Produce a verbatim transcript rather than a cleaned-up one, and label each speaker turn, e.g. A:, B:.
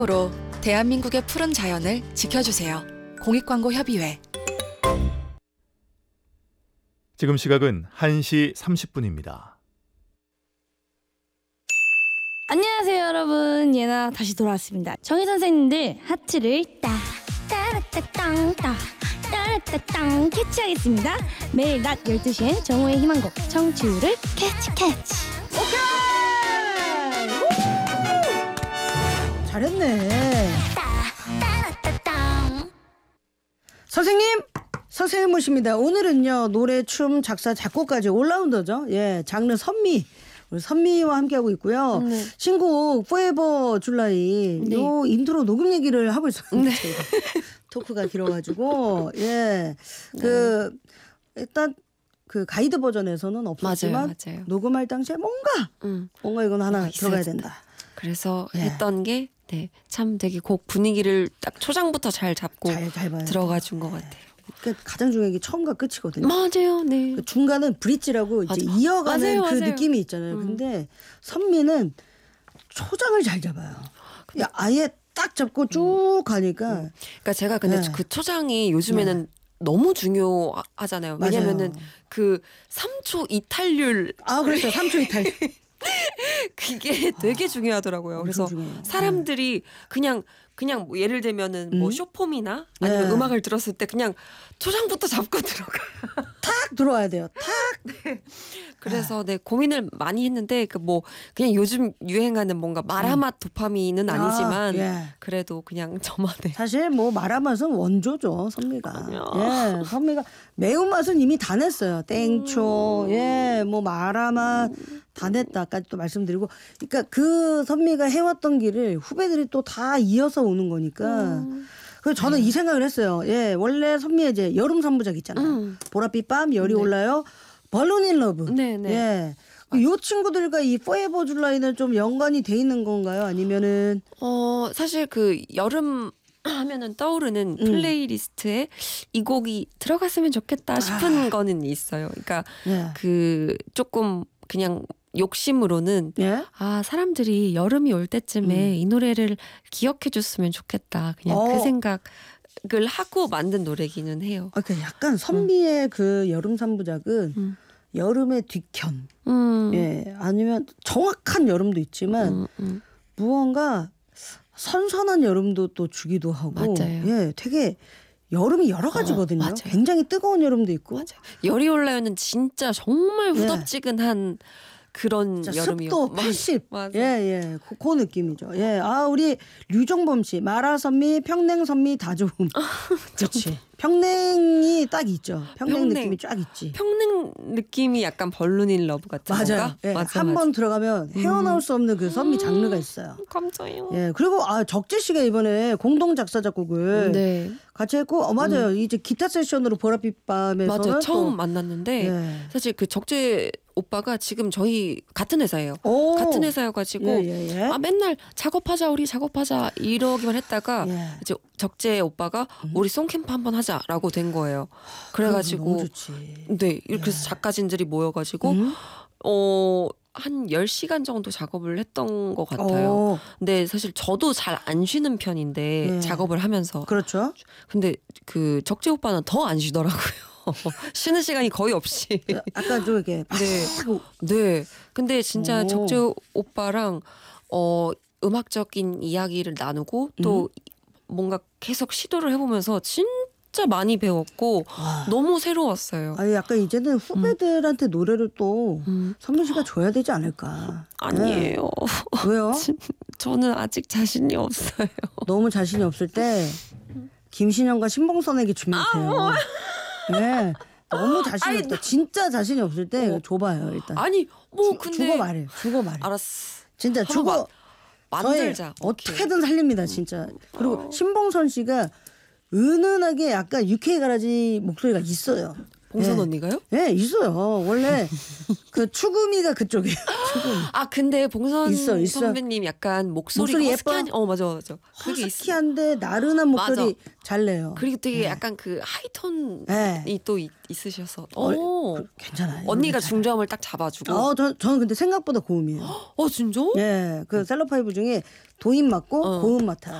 A: 로 대한민국의 푸른 자연을 지켜주세요. 공익광고협의회.
B: 지금 시각은 한 시 삼십 분입니다.
C: 안녕하세요 여러분, 예나 다시 돌아왔습니다. 정희 선생님들 하트를 따 따라따땅 따 따라따땅 캐치하겠습니다. 매일 낮 열두 시엔 정호의 희망곡 청취율을 캐치 캐치.
D: 오케이! 잘했네. 선생님, 선생님 모십니다. 오늘은요 노래, 춤, 작사, 작곡까지 올라운더죠. 예, 장르 선미. 우리 선미와 함께하고 있고요.
C: 네.
D: 신곡 포에버 줄라이
C: 네.
D: 요 인트로 녹음 얘기를 하고 있었는데
C: 네.
D: 저희가 토크가 길어가지고 예, 그 일단 그 가이드 버전에서는 없었지만
E: 맞아요, 맞아요.
D: 녹음할 당시에 뭔가
E: 음.
D: 뭔가 이건 하나
E: 어,
D: 들어가야
E: 있어야
D: 된다.
E: 그래서
D: 예.
E: 했던 게 네, 참 되게 곡 분위기를 딱 초장부터 잘 잡고
D: 잘, 잘 봐야
E: 들어가 준 것 같아요.
D: 그러니까 가장 중요한 게 처음과 끝이거든요.
E: 맞아요, 네.
D: 그 중간은 브릿지라고 이제
E: 맞아.
D: 이어가는
E: 맞아요,
D: 그
E: 맞아요.
D: 느낌이 있잖아요.
E: 음.
D: 근데 선미는 초장을 잘 잡아요. 야, 아예 딱 잡고 쭉 가니까
E: 그러니까 제가 근데
D: 네.
E: 그 초장이 요즘에는 너무 중요하잖아요.
D: 맞아요.
E: 왜냐면은 그 삼 초 이탈률
D: 아 그렇죠. 삼 초 이탈.
E: 그게 되게 중요하더라고요. 그래서
D: 엄청 중요해요.
E: 사람들이 그냥 그냥 뭐 예를 들면은 뭐
D: 음?
E: 쇼폼이나 아니면
D: 네.
E: 음악을 들었을 때 그냥 초장부터 잡고 들어가.
D: 탁 들어와야 돼요. 탁.
E: 그래서 네 고민을 많이 했는데 그 뭐 그냥 요즘 유행하는 뭔가 마라맛 도파민은 아니지만
D: 아, 예.
E: 그래도 그냥 저만의
D: 사실 뭐 마라맛은 원조죠. 선미가. 예, 선미가 매운맛은 이미 다 냈어요. 땡초, 예, 뭐 마라맛 다 냈다까지 또 말씀드리고, 그러니까 그 선미가 해왔던 길을 후배들이 또 다 이어서 오는 거니까. 그래서 저는 이 생각을 했어요. 예, 원래 선미의 이제 여름 삼부작 있잖아요.
E: 음.
D: 보랏빛 밤, 열이
E: 네.
D: 올라요, 벌룬 인 러브.
E: 네, 네.
D: 예. 이 친구들과 이 포에버 줄라이는 좀 연관이 돼 있는 건가요? 아니면은
E: 어 사실 그 여름 하면은 떠오르는
D: 음.
E: 플레이리스트에 이 곡이 들어갔으면 좋겠다 싶은 거는 있어요. 그러니까
D: 예.
E: 그 조금 그냥 욕심으로는
D: 예?
E: 아 사람들이 여름이 올 때쯤에
D: 음.
E: 이 노래를 기억해 줬으면 좋겠다. 그냥
D: 어.
E: 그 생각을 하고 만든 노래기는 해요.
D: 아, 그 약간 선미의 그 여름 삼부작은
E: 음.
D: 여름의 뒤켠,
E: 음.
D: 예, 아니면 정확한 여름도 있지만
E: 음, 음.
D: 무언가 선선한 여름도 또 주기도 하고,
E: 맞아요.
D: 예, 되게 여름이 여러 가지거든요.
E: 맞아요.
D: 굉장히 뜨거운 여름도 있고,
E: 맞아요. 열이 올라요는 진짜 정말
D: 네.
E: 후덥지근한 그런
D: 진짜
E: 여름이요.
D: 습도 팔십,
E: 맞아.
D: 예, 예, 그, 그 느낌이죠. 예, 아 우리 류종범 씨, 마라선미, 평냉선미 다 좋음. 그렇지. 평냉이 딱 있죠. 평냉,
E: 평냉.
D: 느낌이 쫙 있지.
E: 평냉 느낌이 약간 벌룬인 러브 같은
D: 맞아요.
E: 건가?
D: 예,
E: 맞아,
D: 한
E: 맞아.
D: 번 들어가면 헤어나올 수 없는 그 선미 장르가 있어요.
E: 감사해요.
D: 예, 그리고 아 적재 씨가 이번에 공동 작사 작곡을
E: 네,
D: 같이 했고, 어 맞아요. 이제 기타 세션으로 보랏빛 밤에서는
E: 맞아요. 처음
D: 또,
E: 만났는데
D: 예.
E: 사실 그 적재 오빠가 지금 저희 같은 회사예요.
D: 오.
E: 같은 회사여가지고
D: 예, 예, 예.
E: 아 맨날 작업하자 우리 작업하자 이러기만 했다가
D: 예.
E: 이제 적재 오빠가 우리 송캠프 한번 하자라고 된 거예요. 그래가지고
D: 너무 좋지.
E: 네 이렇게 해서 작가진들이 모여가지고
D: 음?
E: 어. 한 열 시간 정도 작업을 했던 것 같아요.
D: 어,
E: 근데 사실 저도 잘 안 쉬는 편인데
D: 예.
E: 작업을 하면서
D: 그렇죠.
E: 근데 그 적재 오빠는 더 안 쉬더라고요. 쉬는 시간이 거의 없이.
D: 아까 좀 이렇게
E: 네. 네. 근데 진짜
D: 오.
E: 적재 오빠랑 어 음악적인 이야기를 나누고 또 뭔가 계속 시도를 해보면서 진짜 많이 배웠고
D: 와.
E: 너무 새로웠어요.
D: 아니 약간 이제는 후배들한테 노래를 또
E: 음.
D: 선미 씨가 줘야 되지 않을까.
E: 아니에요.
D: 예. 왜요?
E: 저는 아직 자신이 없어요.
D: 너무 자신이 없을 때 김신영과 신봉선에게 주면 돼요. 네. 너무 자신이
E: 아니,
D: 없다. 진짜 자신이 없을 때
E: 어.
D: 줘봐요 일단.
E: 아니 뭐
D: 주,
E: 근데
D: 죽어 말해. 죽어 말해.
E: 알았어.
D: 진짜
E: 한번
D: 죽어.
E: 마-
D: 저의
E: 만들자. 오케이.
D: 어떻게든 살립니다 진짜. 그리고
E: 어.
D: 신봉선 씨가 은은하게 약간 유케이 가라지 목소리가 있어요.
E: 봉선
D: 예.
E: 언니가요?
D: 예, 있어요. 원래 그 추구미가 그쪽이에요. 충분히.
E: 아 근데 봉선
D: 있어, 있어.
E: 선배님 약간 목소리가
D: 목소리
E: 허스키한
D: 예뻐?
E: 어 맞아 맞아 그게 있어.
D: 허스키한데 나른한 목소리
E: 맞아.
D: 잘 내요.
E: 그리고 되게
D: 네.
E: 약간 그 하이톤이
D: 네.
E: 또 있, 있으셔서
D: 어,
E: 어.
D: 그, 괜찮아요.
E: 언니가
D: 괜찮아요.
E: 중점을 딱 잡아주고
D: 어, 저, 저는 근데 생각보다 고음이에요.
E: 어 진짜?
D: 예, 그 셀럽파이브 중에 도임 맡고
E: 어.
D: 고음 맡아요.